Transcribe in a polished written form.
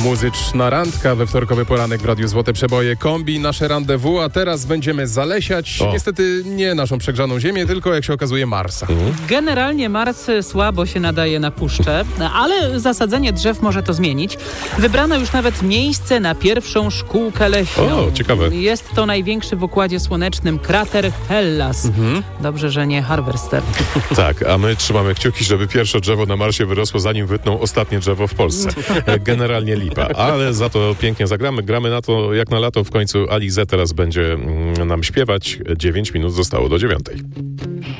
Muzyczna randka we wtorkowy poranek w Radiu Złote Przeboje Kombi. Nasze rendezvous, a teraz będziemy zalesiać niestety nie naszą przegrzaną ziemię, tylko jak się okazuje Marsa. Generalnie Mars słabo się nadaje na puszczę, ale zasadzenie drzew może to zmienić. Wybrano już nawet miejsce na pierwszą szkółkę leśną. O, ciekawe. Jest to największy w Układzie Słonecznym krater Hellas. Dobrze, że nie Harvester. Tak, a my trzymamy kciuki, żeby pierwsze drzewo na Marsie wyrosło, zanim wytną ostatnie drzewo w Polsce. Generalnie lipa, ale za to pięknie zagramy. Gramy na to jak na lato. W końcu Alize teraz będzie nam śpiewać. 9 minut zostało do 9.